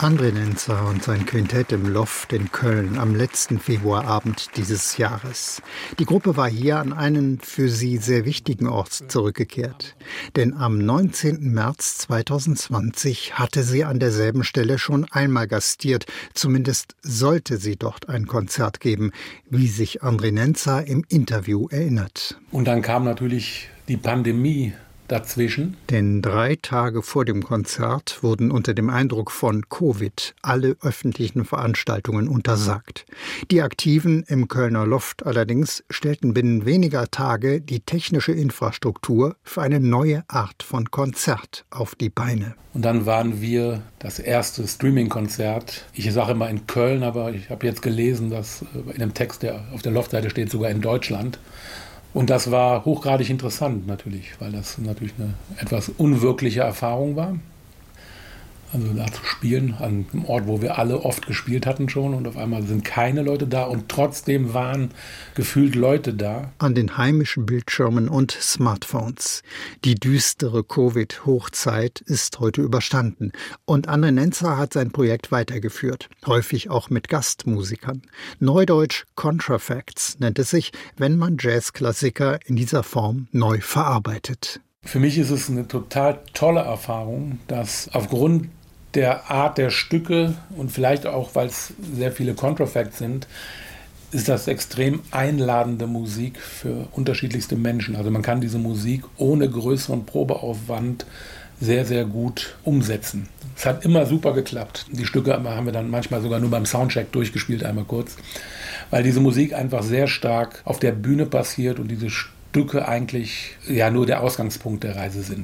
André Nenzer und sein Quintett im Loft in Köln am letzten Februarabend dieses Jahres. Die Gruppe war hier an einen für sie sehr wichtigen Ort zurückgekehrt. Denn am 19. März 2020 hatte sie an derselben Stelle schon einmal gastiert. Zumindest sollte sie dort ein Konzert geben, wie sich André Nenzer im Interview erinnert. Und dann kam natürlich die Pandemie dazwischen. Denn 3 Tage vor dem Konzert wurden unter dem Eindruck von Covid alle öffentlichen Veranstaltungen untersagt. Die Aktiven im Kölner Loft allerdings stellten binnen weniger Tage die technische Infrastruktur für eine neue Art von Konzert auf die Beine. Und dann waren wir das erste Streaming-Konzert. Ich sage immer in Köln, aber ich habe jetzt gelesen, dass in einem Text, der auf der Loftseite steht, sogar in Deutschland. Und das war hochgradig interessant natürlich, weil das natürlich eine etwas unwirkliche Erfahrung war. Also da zu spielen an einem Ort, wo wir alle oft gespielt hatten schon, und auf einmal sind keine Leute da und trotzdem waren gefühlt Leute da. An den heimischen Bildschirmen und Smartphones. Die düstere Covid-Hochzeit ist heute überstanden und André Nenzer hat sein Projekt weitergeführt, häufig auch mit Gastmusikern. Neudeutsch Contrafacts nennt es sich, wenn man Jazzklassiker in dieser Form neu verarbeitet. Für mich ist es eine total tolle Erfahrung, dass aufgrund der Art der Stücke und vielleicht auch, weil es sehr viele Contrafacts sind, ist das extrem einladende Musik für unterschiedlichste Menschen. Also man kann diese Musik ohne größeren Probeaufwand sehr, sehr gut umsetzen. Es hat immer super geklappt. Die Stücke haben wir dann manchmal sogar nur beim Soundcheck durchgespielt, einmal kurz, weil diese Musik einfach sehr stark auf der Bühne passiert und diese Stücke eigentlich ja nur der Ausgangspunkt der Reise sind.